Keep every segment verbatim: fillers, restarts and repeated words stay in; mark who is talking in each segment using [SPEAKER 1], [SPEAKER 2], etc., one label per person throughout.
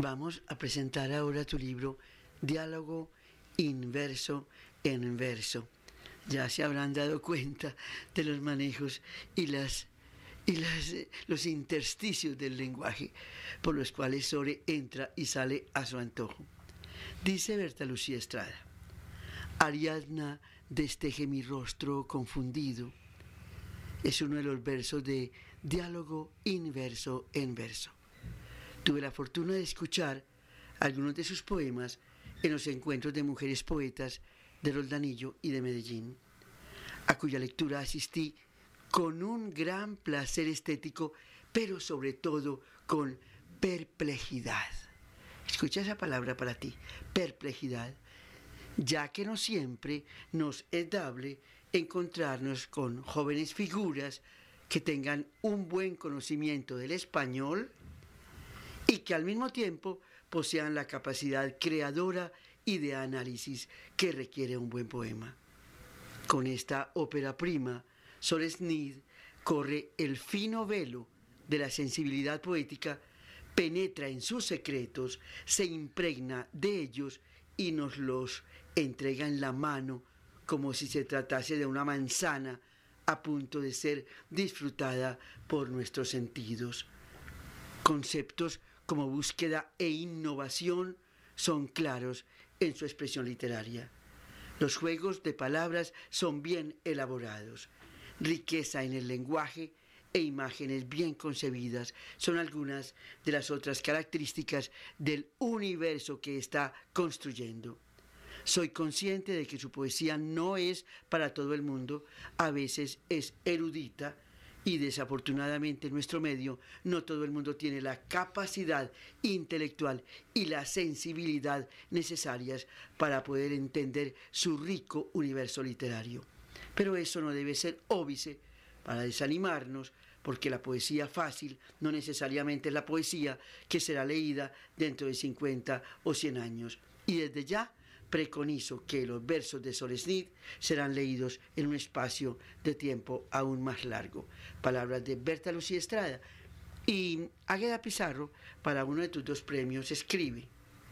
[SPEAKER 1] Vamos a presentar ahora tu libro, Diálogo Inverso en Verso. Ya se habrán dado cuenta de los manejos y, las, y las, los intersticios del lenguaje por los cuales Sore entra y sale a su antojo. Dice Berta Lucía Estrada: Ariadna desteje mi rostro confundido. Es uno de los versos de Diálogo Inverso en Verso. Tuve la fortuna de escuchar algunos de sus poemas en los encuentros de mujeres poetas de Roldanillo y de Medellín, a cuya lectura asistí con un gran placer estético, pero sobre todo con perplejidad. Escucha esa palabra para ti, perplejidad, ya que no siempre nos es dable encontrarnos con jóvenes figuras que tengan un buen conocimiento del español y que al mismo tiempo posean la capacidad creadora y de análisis que requiere un buen poema. Con esta ópera prima, Sor Snid corre el fino velo de la sensibilidad poética, penetra en sus secretos, se impregna de ellos y nos los entrega en la mano como si se tratase de una manzana a punto de ser disfrutada por nuestros sentidos. Conceptos como búsqueda e innovación son claros en su expresión literaria. Los juegos de palabras son bien elaborados. Riqueza en el lenguaje e imágenes bien concebidas son algunas de las otras características del universo que está construyendo. Soy consciente de que su poesía no es para todo el mundo, a veces es erudita, y desafortunadamente en nuestro medio no todo el mundo tiene la capacidad intelectual y la sensibilidad necesarias para poder entender su rico universo literario. Pero eso no debe ser óbice para desanimarnos, porque la poesía fácil no necesariamente es la poesía que será leída dentro de cincuenta o cien años. Y desde ya preconizo que los versos de Sor Snid serán leídos en un espacio de tiempo aún más largo. Palabras de Berta Lucía Estrada. Y Águeda Pizarro, para uno de tus dos premios, escribe.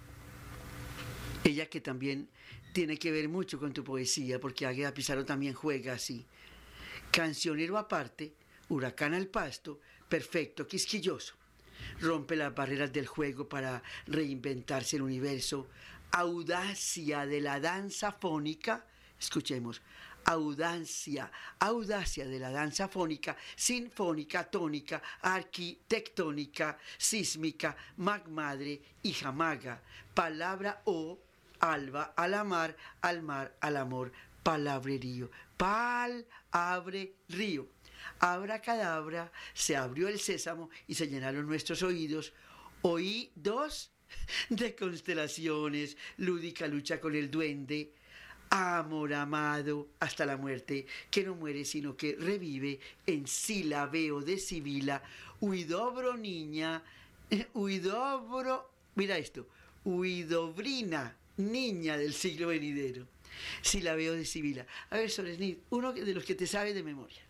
[SPEAKER 1] Ella que también tiene que ver mucho con tu poesía, porque Águeda Pizarro también juega así. Cancionero aparte, huracán al pasto, perfecto, quisquilloso. Rompe las barreras del juego para reinventarse el universo. Audacia de la danza fónica, escuchemos, audacia, audacia de la danza fónica, sinfónica, tónica, arquitectónica, sísmica, magmadre y jamaga, palabra o, alba, a la mar, al mar, al amor, palabrerío, pal, abre, río. Abracadabra, se abrió el sésamo y se llenaron nuestros oídos. Oídos de constelaciones, lúdica lucha con el duende, amor amado hasta la muerte, que no muere sino que revive en silabeo de sibila, huidobro niña, huidobro, mira esto, huidobrina, niña del siglo venidero, silabeo de sibila. A ver, Sor Snid, uno de los que te sabe de memoria.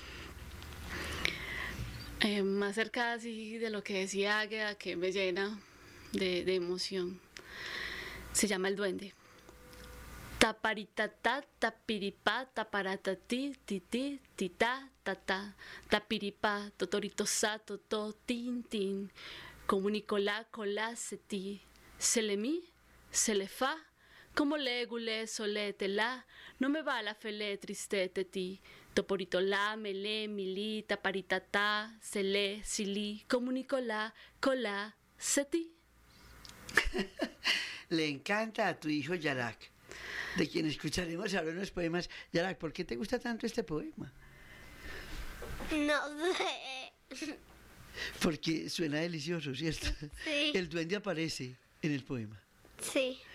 [SPEAKER 2] Eh, más cerca así de lo que decía Águeda, que me llena de, de emoción. Se llama El Duende. Taparitatá, tapiripá, taparatati, titi, tita, tata, tapiripá, totorito sa, toto, tin, tin, comunicolá, colá, seti, selemí, selefa, como le gulé, solé, telá, no me va la felé, tristete, ti, toporitolá, melé, milí, taparitatá, selé, silí, comunicolá, colá, seti.
[SPEAKER 1] Le encanta a tu hijo Yarak, de quien escucharemos ahora unos poemas. Yarak, ¿por qué te gusta tanto este poema?
[SPEAKER 3] No sé.
[SPEAKER 1] Porque suena delicioso, ¿cierto?
[SPEAKER 3] Sí.
[SPEAKER 1] El duende aparece en el poema.
[SPEAKER 3] Sí.